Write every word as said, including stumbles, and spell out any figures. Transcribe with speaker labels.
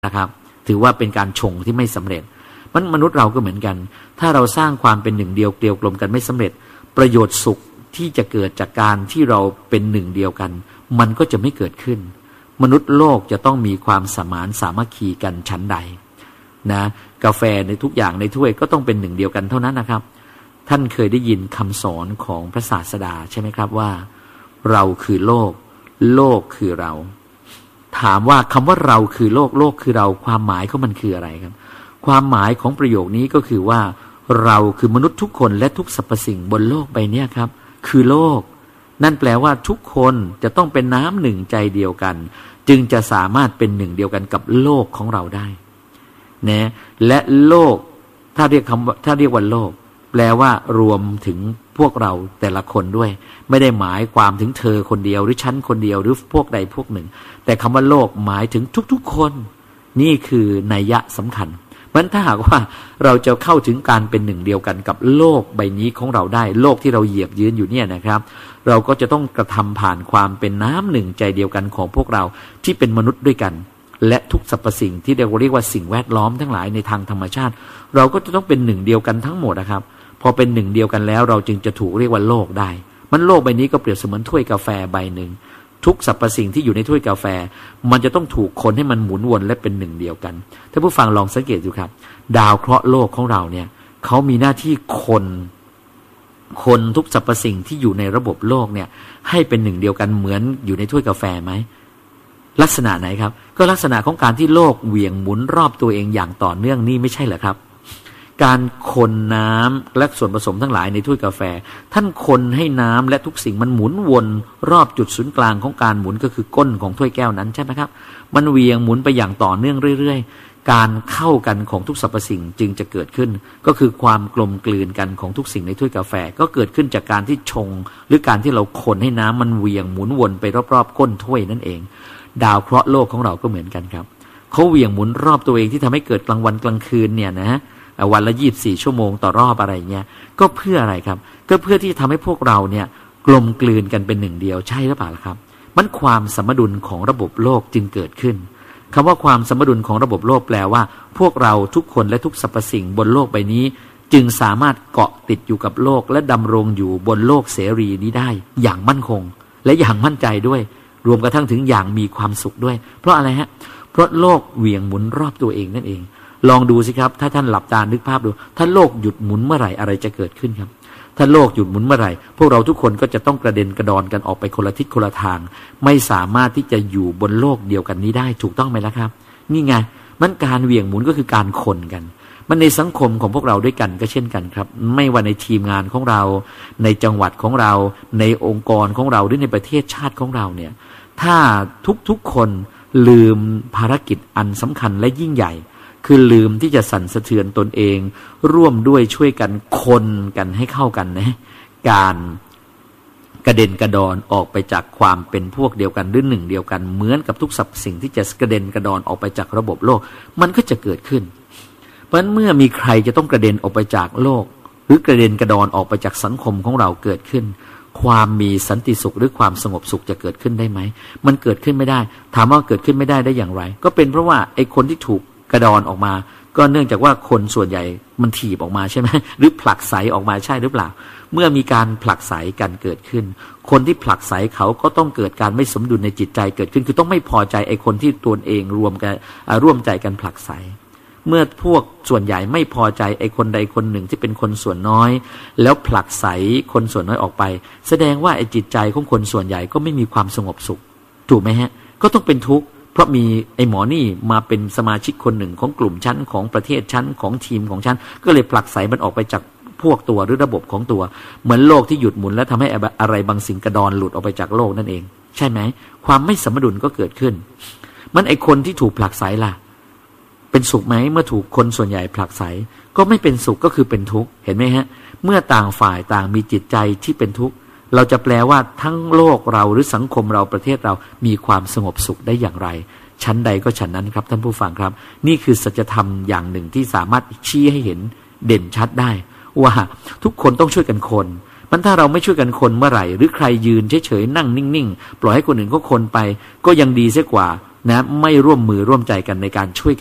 Speaker 1: นะครับถือว่าเป็นการชงที่ไม่สำเร็จมันมนุษย์เราก็เหมือนกันถ้าเราสร้างความเป็นหนึ่งเดียวเกลียวกลมกันไม่สำเร็จประโยชน์สุขที่จะเกิดจากการที่เราเป็นหนึ่งเดียวกันมันก็จะไม่เกิดขึ้นมนุษย์โลกจะต้องมีความสมานสามัคคีกันชั้นใดนะกาแฟในทุกอย่างในถ้วยก็ต้องเป็นหนึ่งเดียวกันเท่านั้นนะครับท่านเคยได้ยินคำสอนของพระศาสดาใช่ไหมครับว่าเราคือโลกโลกคือเราถามว่าคำว่าเราคือโลกโลกคือเราความหมายของมันคืออะไรครับความหมายของประโยคนี้ก็คือว่าเราคือมนุษย์ทุกคนและทุกสรรพสิ่งบนโลกใบนี้ครับคือโลกนั่นแปลว่าทุกคนจะต้องเป็นน้ำหนึ่งใจเดียวกันจึงจะสามารถเป็นหนึ่งเดียวกันกับโลกของเราได้นะและโลกถ้าเรียกคำถ้าเรียกว่าโลกแปลว่ารวมถึงพวกเราแต่ละคนด้วยไม่ได้หมายความถึงเธอคนเดียวหรือฉันคนเดียวหรือพวกใดพวกหนึ่งแต่คำว่าโลกหมายถึงทุกๆคนนี่คือนัยยะสำคัญมันถ้าหากว่าเราจะเข้าถึงการเป็นหนึ่งเดียวกันกับโลกใบนี้ของเราได้โลกที่เราเหยียบยืนอยู่เนี่ยนะครับเราก็จะต้องกระทำผ่านความเป็นน้ำหนึ่งใจเดียวกันของพวกเราที่เป็นมนุษย์ด้วยกันและทุกสรรพสิ่งที่เราเรียกว่าสิ่งแวดล้อมทั้งหลายในทางธรรมชาติเราก็จะต้องเป็นหนึ่งเดียวกันทั้งหมดนะครับพอเป็นหนึ่งเดียวกันแล้วเราจึงจะถูกเรียกว่าโลกได้มันโลกใบนี้ก็เปรียบเสมือนถ้วยกาแฟใบหนึ่งทุกสรรพสิ่งที่อยู่ในถ้วยกาแฟมันจะต้องถูกคนให้มันหมุนวนและเป็นหนึ่งเดียวกันถ้าผู้ฟังลองสังเกตดูครับดาวเคราะห์โลกของเราเนี่ยเขามีหน้าที่คนคนทุกสรรพสิ่งที่อยู่ในระบบโลกเนี่ยให้เป็นหนึ่งเดียวกันเหมือนอยู่ในถ้วยกาแฟไหมลักษณะไหนครับก็ลักษณะของการที่โลกเหวี่ยงหมุนรอบตัวเองอย่างต่อเนื่องนี่ไม่ใช่เหรอครับการคนน้ำและส่วนผสมทั้งหลายในถ้วยกาแฟท่านคนให้น้ำและทุกสิ่งมันหมุนวนรอบจุดศูนย์กลางของการหมุนก็คือก้นของถ้วยแก้วนั้นใช่ไหมครับมันเหวี่ยงหมุนไปอย่างต่อเนื่องเรื่อยๆการเข้ากันของทุกสรรพสิ่งจึงจะเกิดขึ้นก็คือความกลมกลืนกันของทุกสิ่งในถ้วยกาแฟก็เกิดขึ้นจากการที่ชงหรือการที่เราคนให้น้ำมันเหวี่ยงหมุนวนไปรอบๆก้นถ้วยนั่นเองดาวเคราะห์โลกของเราก็เหมือนกันครับเขาเหวี่ยงหมุนรอบตัวเองที่ทำให้เกิดกลางวันกลางคืนเนี่ยนะวันละยี่สิบสี่ชั่วโมงต่อรอบอะไรเงี้ยก็เพื่ออะไรครับก็เพื่อที่ทำให้พวกเราเนี่ยกลมกลืนกันเป็นหนึ่งเดียวใช่หรือเปล่าครับมันความสมดุลของระบบโลกจึงเกิดขึ้นคำว่าความสมดุลของระบบโลกแปลว่าพวกเราทุกคนและทุกสรรพสิ่งบนโลกใบนี้จึงสามารถเกาะติดอยู่กับโลกและดำรงอยู่บนโลกเสรีนี้ได้อย่างมั่นคงและอย่างมั่นใจด้วยรวมกระทั่งถึงอย่างมีความสุขด้วยเพราะอะไรฮะเพราะโลกเหวี่ยงหมุนรอบตัวเองนั่นเองลองดูสิครับถ้าท่านหลับตานึกภาพดูถ้าโลกหยุดหมุนเมื่อไหร่อะไรจะเกิดขึ้นครับถ้าโลกหยุดหมุนเมื่อไหร่พวกเราทุกคนก็จะต้องกระเด็นกระดอนกันออกไปคนละทิศคนละทางไม่สามารถที่จะอยู่บนโลกเดียวกันนี้ได้ถูกต้องไหมล่ะครับนี่ไงมันการเหวี่ยงหมุนก็คือการคนกันมันในสังคมของพวกเราด้วยกันก็เช่นกันครับไม่ว่าในทีมงานของเราในจังหวัดของเราในองค์กรของเราหรือในประเทศชาติของเราเนี่ยถ้าทุกๆคนลืมภารกิจอันสำคัญและยิ่งใหญ่คือลืมที่จะสั่นสะเทือนตนเองร่วมด้วยช่วยกันคนกันให้เข้ากันนะการกระเด็นกระดอนออกไปจากความเป็นพวกเดียวกันหรือหนึ่งเดียวกันเหมือนกับทุกสรรพสิ่งที่จะกระเด็นกระดอนออกไปจากระบบโลกมันก็จะเกิดขึ้นเพราะฉะนั้นเมื่อมีใครจะต้องกระเด็นออกไปจากโลกหรือกระเด็นกระดอนออกไปจากสังคมของเราเกิดขึ้นความมีสันติสุขหรือความสงบสุขจะเกิดขึ้นได้ไหมมันเกิดขึ้นไม่ได้ถามว่าเกิดขึ้นไม่ได้ได้อย่างไรก็เป็นเพราะว่าไอ้คนที่ถูกกระดอนออกมาก็เนื่องจากว่าคนส่วนใหญ่มันถีบออกมาใช่ไหมหรือผลักไสออกมาใช่หรือเปล่าเมื่อมีการผลักไสกันเกิดขึ้นคนที่ผลักไสเขาก็ต้องเกิดการไม่สมดุลในจิตใจเกิดขึ้นคือต้องไม่พอใจไอ้คนที่ตัวเองรวมกันร่วมใจกันผลักไสเมื่อพวกส่วนใหญ่ไม่พอใจไอ้คนใดคนหนึ่งที่เป็นคนส่วนน้อยแล้วผลักไสคนส่วนน้อยออกไปแสดงว่าไอ้จิตใจของคนส่วนใหญ่ก็ไม่มีความสงบสุขถูกไหมฮะก็ต้องเป็นทุกข์เพราะมีไอ้หมอนี่มาเป็นสมาชิกคนหนึ่งของกลุ่มชั้นของประเทศชั้นของทีมของชั้นก็เลยผลักไสมันออกไปจากพวกตัวหรือระบบของตัวเหมือนโลกที่หยุดหมุนแล้วทำให้อะไรบางสิ่งกระดอนหลุดออกไปจากโลกนั่นเองใช่ไหมความไม่สมดุลก็เกิดขึ้นมันไอ้คนที่ถูกผลักไสล่ะเป็นสุขไหมเมื่อถูกคนส่วนใหญ่ผลักไสก็ไม่เป็นสุขก็คือเป็นทุกข์เห็นไหมฮะเมื่อต่างฝ่ายต่างมีจิตใจที่เป็นทุกข์เราจะแปลว่าทั้งโลกเราหรือสังคมเราประเทศเรามีความสงบสุขได้อย่างไรชั้นใดก็ชั้นนั้นครับท่านผู้ฟังครับนี่คือสัจธรรมอย่างหนึ่งที่สามารถชี้ให้เห็นเด่นชัดได้ว่าทุกคนต้องช่วยกันคนมันถ้าเราไม่ช่วยกันคนเมื่อไหร่หรือใครยืนเฉยๆนั่งนิ่งๆปล่อยให้คนอื่นเขาคนไปก็ยังดีเสียกว่านะไม่ร่วมมือร่วมใจกันในการช่วย